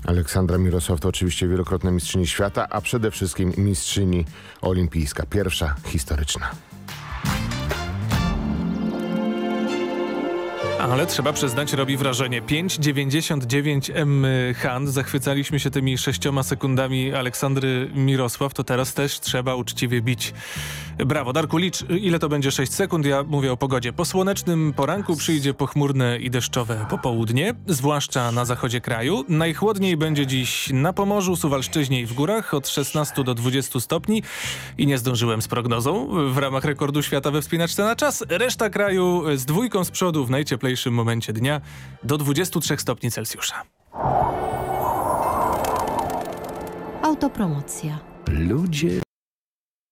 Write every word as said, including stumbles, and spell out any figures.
Aleksandra Mirosław to oczywiście wielokrotna mistrzyni świata, a przede wszystkim mistrzyni olimpijska. Pierwsza historyczna. Ale trzeba przyznać, robi wrażenie. pięć dziewięćdziesiąt dziewięć M hand. Zachwycaliśmy się tymi sześcioma sekundami Aleksandry Mirosław. To teraz też trzeba uczciwie bić. Brawo. Darku, licz, ile to będzie sześć sekund? Ja mówię o pogodzie. Po słonecznym poranku przyjdzie pochmurne i deszczowe popołudnie, zwłaszcza na zachodzie kraju. Najchłodniej będzie dziś na Pomorzu, Suwalszczyźnie i w górach od szesnastu do dwudziestu stopni. I nie zdążyłem z prognozą w ramach rekordu świata we wspinaczce na czas. Reszta kraju z dwójką z przodu w najcieplejszym momencie dnia do dwudziestu trzech stopni Celsjusza. Autopromocja. Ludzie